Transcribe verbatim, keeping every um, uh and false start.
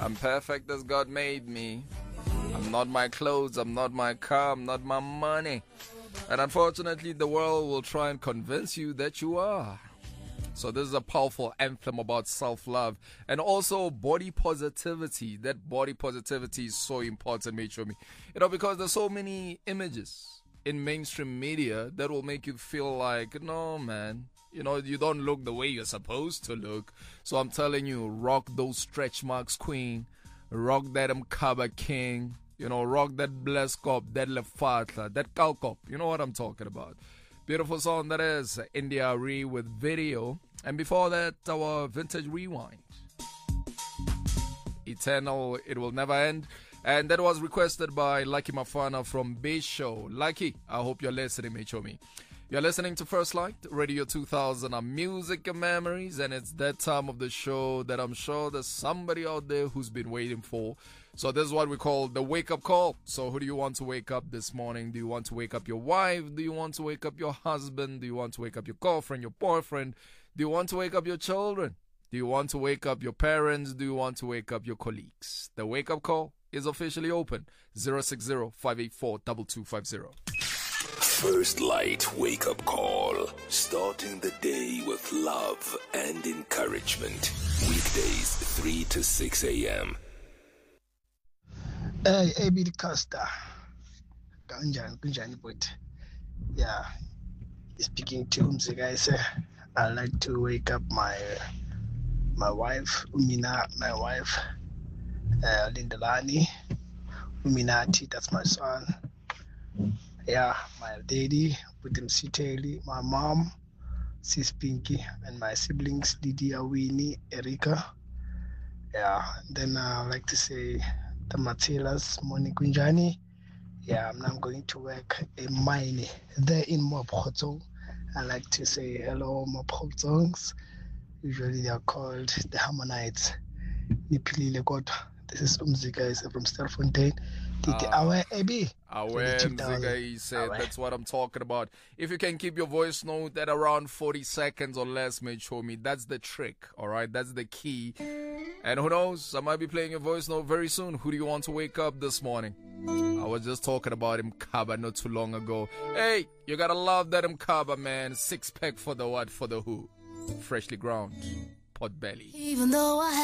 I'm perfect as God made me. I'm not my clothes, I'm not my car, I'm not my money. And unfortunately, the world will try and convince you that you are. So this is a powerful anthem about self-love and also body positivity. That body positivity is so important, mate, show me. You know, because there's so many images in mainstream media that will make you feel like, no, man, you know, you don't look the way you're supposed to look. So I'm telling you, rock those stretch marks, queen. Rock that Mkaba king. You know, rock that blessed cop, that lefatla, that kalkop. You know what I'm talking about. Beautiful song that is India Re with Video. And before that, our Vintage Rewind. Eternal, It Will Never End. And that was requested by Lucky Mafana from Base Show. Lucky, I hope you're listening, mate, show me. You're listening to First Light, Radio two thousand, our music and memories, and it's that time of the show that I'm sure there's somebody out there who's been waiting for. So this is what we call the wake-up call. So who do you want to wake up this morning? Do you want to wake up your wife? Do you want to wake up your husband? Do you want to wake up your girlfriend, your boyfriend? Do you want to wake up your children? Do you want to wake up your parents? Do you want to wake up your colleagues? The wake-up call is officially open. zero six zero, five eight four, two two five zero. First Light Wake Up Call. Starting the day with love and encouragement. Weekdays three to six a.m. Hey, A B Costa. Kanjani, kanjani, but yeah, speaking to Umzi guys, I like to wake up my my wife, Umina, my wife, uh, Lindalani, Uminati, that's my son. Yeah, my daddy, Putim Siteli, my mom, Sis Pinky, and my siblings, Lydia, Winnie, Erika. Yeah, then I like to say the Matilas, Moni Kunjani. Yeah, I'm now going to work in mine there in Mophoto. I like to say hello, Mophotongs. Usually they are called the Harmonites. Nipilile God. This is Umzi guys from Stelfontein. Uh, Awe Ebi. Awe Mzika, he said, Awe. That's what I'm talking about. If you can keep your voice note at around forty seconds or less, mate, show me. That's the trick, all right? That's the key. And who knows, I might be playing your voice note very soon. Who do you want to wake up this morning? I was just talking about Mkaba not too long ago. Hey, you gotta love that Mkaba, man. Six pack for the what? For the who? Freshly ground. Pot belly. Even though I